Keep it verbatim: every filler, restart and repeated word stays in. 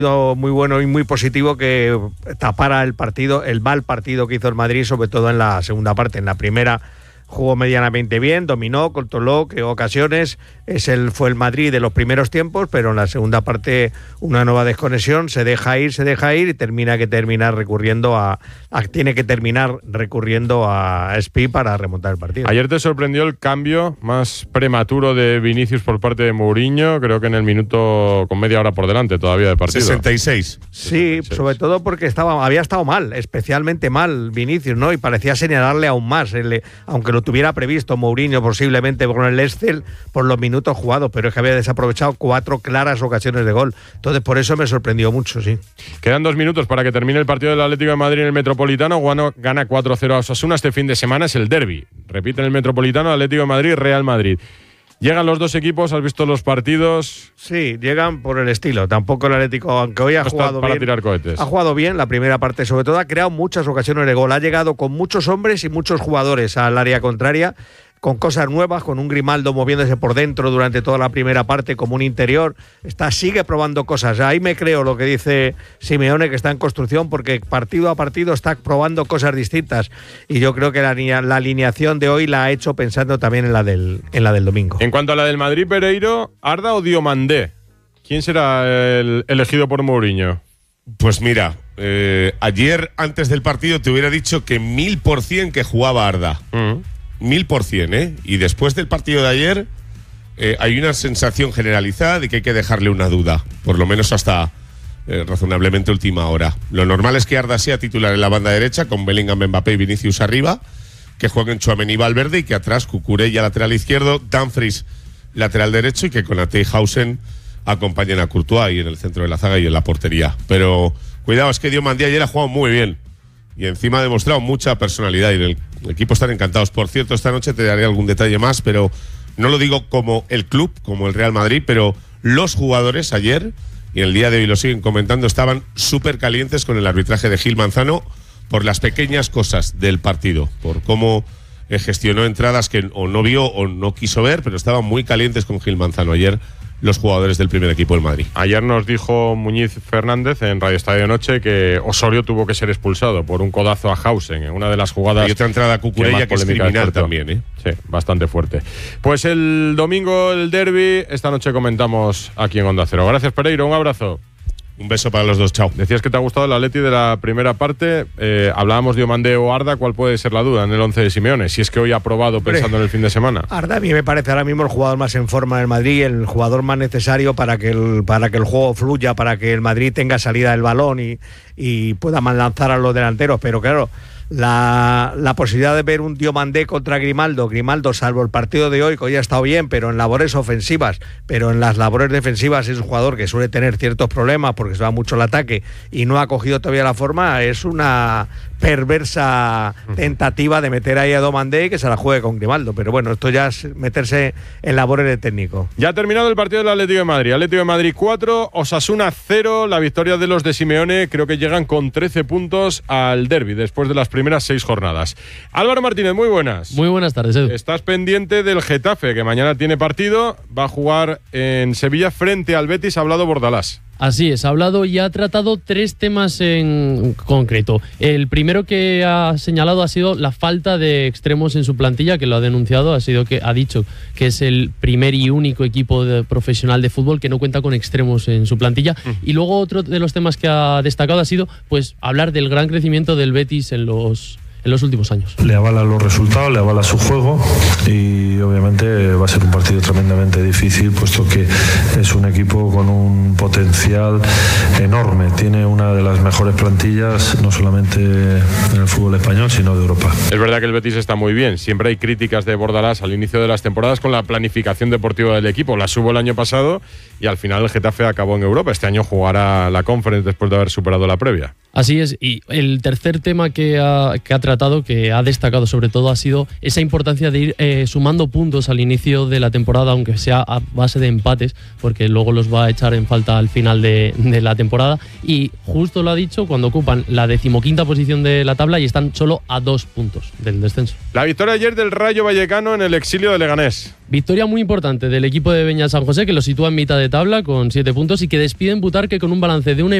Muy bueno y muy positivo que tapara el partido, el mal partido que hizo el Madrid, sobre todo en la segunda parte. En la primera jugó medianamente bien, dominó, controló, creó ocasiones. Es el, fue el Madrid de los primeros tiempos, pero en la segunda parte una nueva desconexión, se deja ir, se deja ir y termina que terminar recurriendo a, a tiene que terminar recurriendo a Espi para remontar el partido. Ayer te sorprendió el cambio más prematuro de Vinicius por parte de Mourinho, creo que en el minuto con media hora por delante todavía de partido. sesenta y seis. Sí, sesenta y seis. Sobre todo porque estaba, había estado mal, especialmente mal Vinicius, ¿no? Y parecía señalarle aún más, el, aunque lo tuviera previsto Mourinho posiblemente con el Estel por los minutos jugados, pero es que había desaprovechado cuatro claras ocasiones de gol. Entonces por eso me sorprendió mucho, sí. Quedan dos minutos para que termine el partido del Atlético de Madrid en el Metropolitano. Guano gana cuatro cero a Osasuna. Este fin de semana es el derbi. Repite en el Metropolitano Atlético de Madrid, Real Madrid. Llegan los dos equipos, ¿has visto los partidos? Sí, llegan por el estilo. Tampoco el Atlético, aunque hoy ha no jugado para bien, tirar cohetes. Ha jugado bien la primera parte, sobre todo ha creado muchas ocasiones de gol. Ha llegado con muchos hombres y muchos jugadores al área contraria, con cosas nuevas, con un Grimaldo moviéndose por dentro durante toda la primera parte como un interior. Está, sigue probando cosas. Ahí me creo lo que dice Simeone, que está en construcción, porque partido a partido está probando cosas distintas. Y yo creo que la, la alineación de hoy la ha hecho pensando también en la del, en la del domingo. En cuanto a la del Madrid, Pereiro, ¿Arda o Diomandé? ¿Quién será el elegido por Mourinho? Pues mira, eh, ayer antes del partido te hubiera dicho que mil por cien que jugaba Arda. Mm. Mil por cien, ¿eh? Y después del partido de ayer eh, hay una sensación generalizada de que hay que dejarle una duda, por lo menos hasta eh, razonablemente última hora. Lo normal es que Arda sea titular en la banda derecha, con Bellingham, Mbappé y Vinicius arriba, que jueguen Tchouaméni y Valverde, y que atrás Cucurella lateral izquierdo, Dumfries lateral derecho, y que Konaté y Hausen acompañen a Courtois y en el centro de la zaga y en la portería. Pero cuidado, es que Diomandé ayer ha jugado muy bien y encima ha demostrado mucha personalidad, y el equipo están encantados. Por cierto, esta noche te daré algún detalle más, pero no lo digo como el club, como el Real Madrid, pero los jugadores ayer, y el día de hoy lo siguen comentando, estaban súper calientes con el arbitraje de Gil Manzano por las pequeñas cosas del partido, por cómo eh, gestionó entradas que o no vio o no quiso ver, pero estaban muy calientes con Gil Manzano ayer los jugadores del primer equipo del Madrid. Ayer nos dijo Muñiz Fernández en Radio Estadio Noche que Osorio tuvo que ser expulsado por un codazo a Hausen en una de las jugadas. Y otra entrada a Cucurella que, que es criminal también, ¿eh? Sí, bastante fuerte. Pues el domingo el derbi, esta noche comentamos aquí en Onda Cero. Gracias, Pereiro, un abrazo. Un beso para los dos, chao. Decías que te ha gustado el Atleti de la primera parte. Eh, hablábamos de Diomandé o Arda. ¿Cuál puede ser la duda en el once de Simeone? Si es que hoy ha probado pensando en el fin de semana. Arda a mí me parece ahora mismo el jugador más en forma del Madrid, el jugador más necesario para que el, para que el juego fluya, para que el Madrid tenga salida del balón y, y pueda más lanzar a los delanteros. Pero claro, la, la posibilidad de ver un Diomandé contra Grimaldo, Grimaldo salvo el partido de hoy, que hoy ha estado bien, pero en labores ofensivas, pero en las labores defensivas es un jugador que suele tener ciertos problemas porque se va mucho el ataque y no ha cogido todavía la forma. Es una perversa tentativa de meter ahí a Diomandé y que se la juegue con Grimaldo, pero bueno, esto ya es meterse en labores de técnico. Ya ha terminado el partido del Atlético de Madrid. Atlético de Madrid cuatro, Osasuna cero. La victoria de los de Simeone, creo que llegan con trece puntos al derbi después de las primeras seis jornadas. Álvaro Martínez, muy buenas. Muy buenas tardes, Edu. Estás pendiente del Getafe, que mañana tiene partido, va a jugar en Sevilla frente al Betis. Ha hablado Bordalás. Así es, ha hablado y ha tratado tres temas en concreto. El primero que ha señalado ha sido la falta de extremos en su plantilla, que lo ha denunciado, ha sido que ha dicho que es el primer y único equipo de profesional de fútbol que no cuenta con extremos en su plantilla. Mm. Y luego otro de los temas que ha destacado ha sido pues hablar del gran crecimiento del Betis en los en los últimos años. Le avala los resultados, le avala su juego y obviamente va a ser un partido tremendamente difícil, puesto que es un equipo con un potencial enorme. Tiene una de las mejores plantillas, no solamente en el fútbol español, sino de Europa. Es verdad que el Betis está muy bien. Siempre hay críticas de Bordalás al inicio de las temporadas con la planificación deportiva del equipo. La hubo el año pasado y al final el Getafe acabó en Europa. Este año jugará la Conference después de haber superado la previa. Así es, y el tercer tema que ha, que ha tratado, que ha destacado sobre todo, ha sido esa importancia de ir eh, sumando puntos al inicio de la temporada, aunque sea a base de empates, porque luego los va a echar en falta al final de, de la temporada. Y justo lo ha dicho cuando ocupan la decimoquinta posición de la tabla y están solo a dos puntos del descenso. La victoria ayer del Rayo Vallecano en el exilio de Leganés. Victoria muy importante del equipo de Beñat San José, que lo sitúa en mitad de tabla con siete puntos y que despide en Butarque con un balance de una